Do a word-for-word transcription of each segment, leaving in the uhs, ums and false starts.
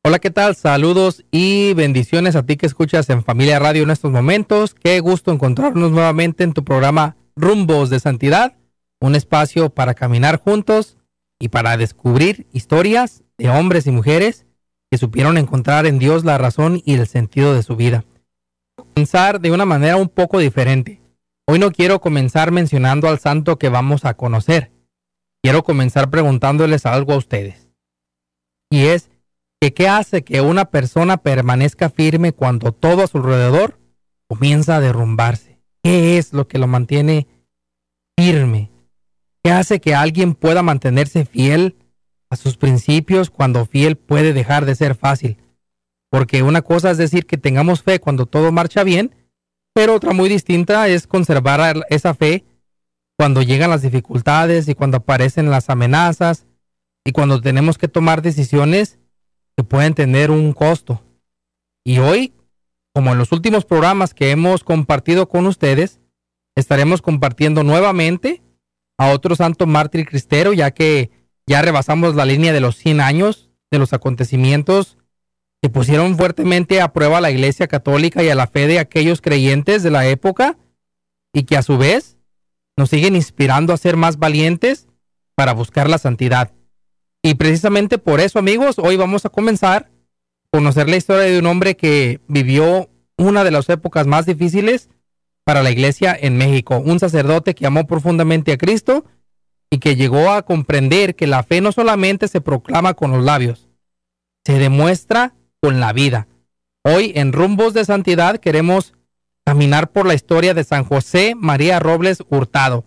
Hola, ¿qué tal? Saludos y bendiciones a ti que escuchas en Familia Radio en estos momentos. Qué gusto encontrarnos nuevamente en tu programa Rumbos de Santidad, un espacio para caminar juntos y para descubrir historias de hombres y mujeres que supieron encontrar en Dios la razón y el sentido de su vida. Comenzar de una manera un poco diferente. Hoy no quiero comenzar mencionando al santo que vamos a conocer. Quiero comenzar preguntándoles algo a ustedes. Y es, que qué hace que una persona permanezca firme cuando todo a su alrededor comienza a derrumbarse. ¿Qué es lo que lo mantiene firme? ¿Qué hace que alguien pueda mantenerse fiel a sus principios cuando fiel puede dejar de ser fácil? Porque una cosa es decir que tengamos fe cuando todo marcha bien, pero otra muy distinta es conservar esa fe cuando llegan las dificultades y cuando aparecen las amenazas y cuando tenemos que tomar decisiones que pueden tener un costo. Y hoy, como en los últimos programas que hemos compartido con ustedes, estaremos compartiendo nuevamente a otro santo mártir cristero, ya que ya rebasamos la línea de los cien años de los acontecimientos que pusieron fuertemente a prueba a la Iglesia Católica y a la fe de aquellos creyentes de la época, y que a su vez nos siguen inspirando a ser más valientes para buscar la santidad. Y precisamente por eso, amigos, hoy vamos a comenzar a conocer la historia de un hombre que vivió una de las épocas más difíciles para la iglesia en México. Un sacerdote que amó profundamente a Cristo y que llegó a comprender que la fe no solamente se proclama con los labios, se demuestra con la vida. Hoy en Rumbos de Santidad queremos caminar por la historia de San José María Robles Hurtado.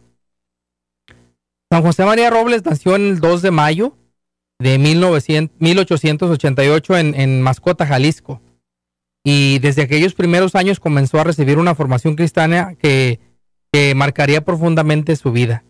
San José María Robles nació en el dos de mayo de mil ochocientos ochenta y ocho en, en Mascota, Jalisco. Y desde aquellos primeros años comenzó a recibir una formación cristiana que, que marcaría profundamente su vida.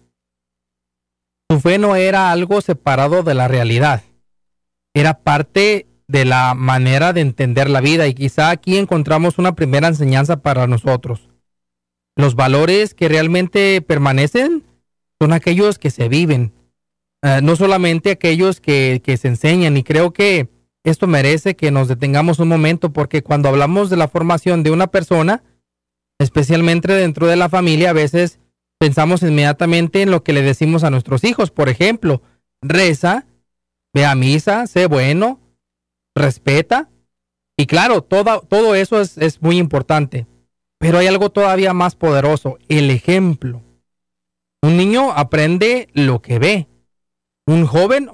Su fe no era algo separado de la realidad, era parte de la manera de entender la vida, y quizá aquí encontramos una primera enseñanza para nosotros. Los valores que realmente permanecen son aquellos que se viven, Uh, no solamente aquellos que, que se enseñan, y creo que esto merece que nos detengamos un momento, porque cuando hablamos de la formación de una persona, especialmente dentro de la familia, a veces pensamos inmediatamente en lo que le decimos a nuestros hijos. Por ejemplo, reza, ve a misa, sé bueno, respeta, y claro, todo, todo eso es, es muy importante, pero hay algo todavía más poderoso: el ejemplo. Un niño aprende lo que ve. Un joven